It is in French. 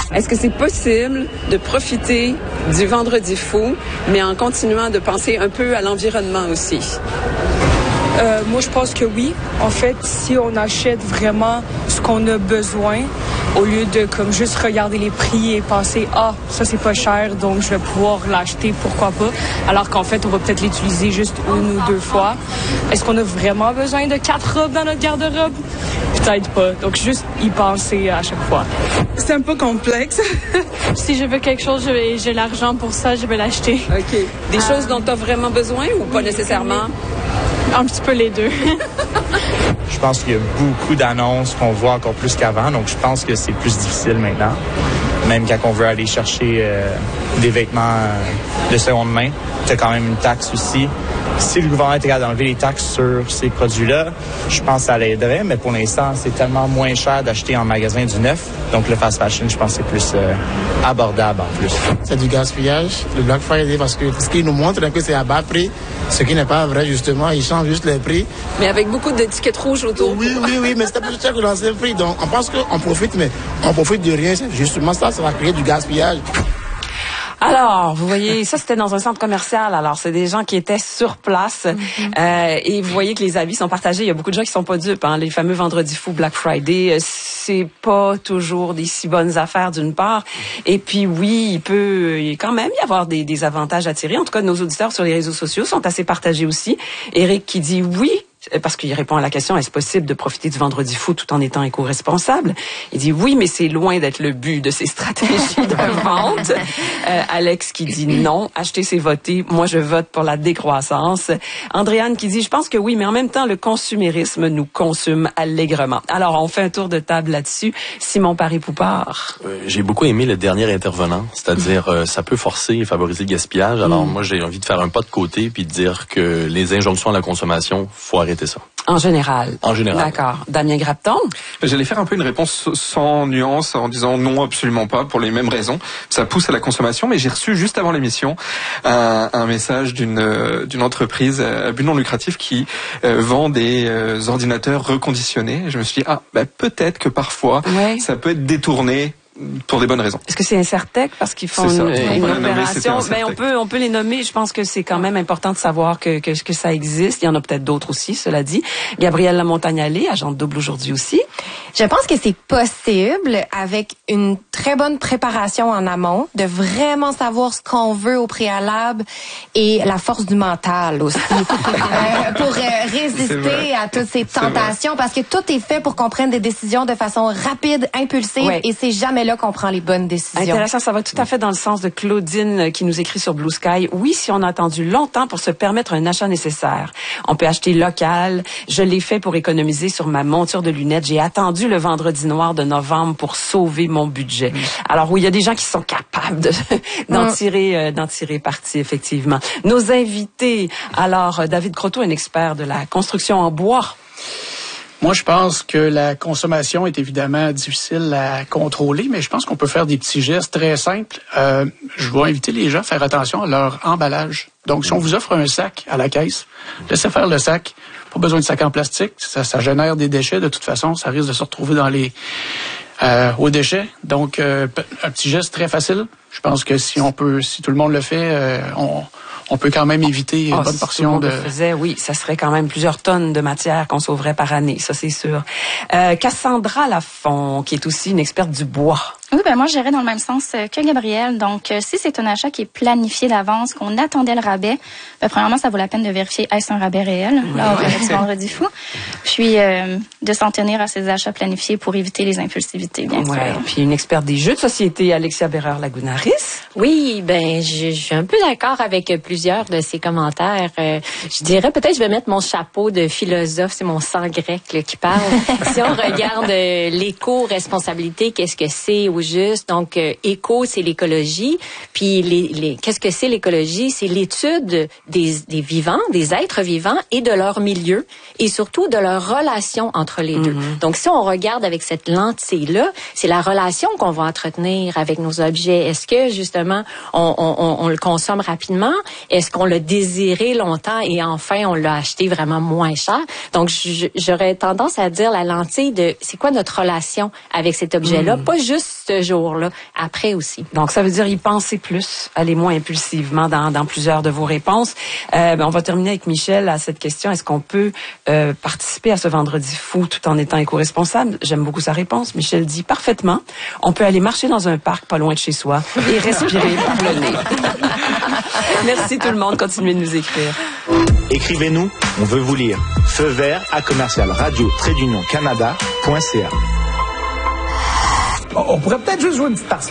Est-ce que c'est possible de profiter du Vendredi fou, mais en continuant de penser un peu à l'environnement aussi? Moi, je pense que oui. En fait, si on achète vraiment ce qu'on a besoin, au lieu de comme juste regarder les prix et penser ça c'est pas cher donc je vais pouvoir l'acheter, pourquoi pas, alors qu'en fait on va peut-être l'utiliser juste 1 ou 2 fois. Est-ce qu'on a vraiment besoin de 4 robes dans notre garde-robe? Peut-être pas. Donc juste y penser à chaque fois. C'est un peu complexe. Si je veux quelque chose, j'ai l'argent pour ça, je vais l'acheter. OK. Des choses dont tu as vraiment besoin ou pas nécessairement? Un petit peu les deux. Je pense qu'il y a beaucoup d'annonces qu'on voit encore plus qu'avant, donc je pense que c'est plus difficile maintenant. Même quand on veut aller chercher des vêtements de seconde main, tu as quand même une taxe aussi. Si le gouvernement était capable d'enlever les taxes sur ces produits-là, je pense que ça l'aiderait, mais pour l'instant, c'est tellement moins cher d'acheter en magasin du neuf. Donc le fast fashion, je pense que c'est plus abordable en plus. C'est du gaspillage, le Black Friday, parce que ce qu'ils nous montrent un peu, c'est à bas prix, ce qui n'est pas vrai justement, ils changent juste les prix. Mais avec beaucoup d'étiquettes rouges autour. Oui, mais c'est plus cher que l'ancien prix. Donc on pense qu'on profite, mais on profite de rien. C'est justement ça va créer du gaspillage. Alors, vous voyez, ça c'était dans un centre commercial. Alors, c'est des gens qui étaient sur place. Et vous voyez que les avis sont partagés. Il y a beaucoup de gens qui sont pas dupes. Les fameux Vendredi fou, Black Friday, c'est pas toujours des si bonnes affaires d'une part. Et puis oui, il peut quand même y avoir des avantages à tirer. En tout cas, nos auditeurs sur les réseaux sociaux sont assez partagés aussi. Éric qui dit oui, parce qu'il répond à la question, est-ce possible de profiter du Vendredi fou tout en étant éco-responsable? Il dit oui, mais c'est loin d'être le but de ces stratégies de vente. Alex qui dit non, acheter c'est voter. Moi, je vote pour la décroissance. Andréane qui dit, je pense que oui, mais en même temps, le consumérisme nous consume allègrement. Alors, on fait un tour de table là-dessus. Simon Paré-Poupard. J'ai beaucoup aimé le dernier intervenant, c'est-à-dire ça peut forcer et favoriser le gaspillage. Alors moi, j'ai envie de faire un pas de côté puis de dire que les injonctions à la consommation, faut arrêter ça. En général. En général. D'accord. Damien Grapton. J'allais faire un peu une réponse sans nuance en disant non, absolument pas, pour les mêmes raisons. Ça pousse à la consommation, mais j'ai reçu juste avant l'émission un message d'une entreprise à but non lucratif qui vend des ordinateurs reconditionnés. Et je me suis dit peut-être que parfois ça peut être détourné pour des bonnes raisons. Est-ce que c'est Incertec parce qu'ils font une opération? Ben on peut les nommer. Je pense que c'est quand même important de savoir que ça existe. Il y en a peut-être d'autres aussi, cela dit. Gabrielle Lamontagne-Allé, agente double aujourd'hui aussi. Je pense que c'est possible avec une très bonne préparation en amont, de vraiment savoir ce qu'on veut au préalable et la force du mental aussi pour résister à toutes ces tentations, parce que tout est fait pour qu'on prenne des décisions de façon rapide, impulsive, et c'est jamais là qu'on prend les bonnes décisions. Intéressant, ça va tout à fait dans le sens de Claudine qui nous écrit sur Blue Sky. Oui, si on a attendu longtemps pour se permettre un achat nécessaire, on peut acheter local. Je l'ai fait pour économiser sur ma monture de lunettes. J'ai attendu le vendredi noir de novembre pour sauver mon budget. Alors oui, il y a des gens qui sont capables d'en tirer parti, effectivement. Nos invités, alors David Croteau, un expert de la construction en bois. Moi, je pense que la consommation est évidemment difficile à contrôler, mais je pense qu'on peut faire des petits gestes très simples. Je vais inviter les gens à faire attention à leur emballage. Donc, si on vous offre un sac à la caisse, laissez faire le sac. Pas besoin de sac en plastique. Ça génère des déchets. De toute façon, ça risque de se retrouver dans aux déchets. Donc, un petit geste très facile. Je pense que si tout le monde le fait, on peut quand même éviter une bonne portion de... Oui, ça serait quand même plusieurs tonnes de matière qu'on sauverait par année, ça c'est sûr. Cassandra Lafont, qui est aussi une experte du bois. Oui, moi j'irais dans le même sens que Gabrielle. Donc, si c'est un achat qui est planifié d'avance, qu'on attendait le rabais, premièrement, ça vaut la peine de vérifier est-ce un rabais réel, là, au Vendredi fou. Puis, de s'en tenir à ces achats planifiés pour éviter les impulsivités, bien sûr. Puis une experte des jeux de société, Alexia Bérard-Lagunaris. Oui, je suis un peu d'accord avec plusieurs de ces commentaires. Je dirais peut-être je vais mettre mon chapeau de philosophe, c'est mon sang grec là, qui parle. Si on regarde l'éco-responsabilité, qu'est-ce que c'est au juste? Donc, éco, c'est l'écologie. Puis, qu'est-ce que c'est l'écologie? C'est l'étude des vivants, des êtres vivants et de leur milieu et surtout de leur relation entre les deux. Donc, si on regarde avec cette lentille-là, c'est la relation qu'on va entretenir avec nos objets. Est-ce que que justement on le consomme rapidement? Est-ce qu'on l'a désiré longtemps et enfin on l'a acheté vraiment moins cher? Donc j'aurais tendance à dire la lentille de c'est quoi notre relation avec cet objet-là, pas juste ce jour-là, après aussi. Donc ça veut dire y penser plus, aller moins impulsivement dans plusieurs de vos réponses. On va terminer avec Michel à cette question. Est-ce qu'on peut participer à ce vendredi fou tout en étant éco-responsable? J'aime beaucoup sa réponse. Michel dit parfaitement. On peut aller marcher dans un parc pas loin de chez soi et respirer par le nez. Merci tout le monde. Continuez de nous écrire. Écrivez-nous, on veut vous lire. Feu vert à commercial-radio-canada.ca. On pourrait peut-être juste jouer une petite partie.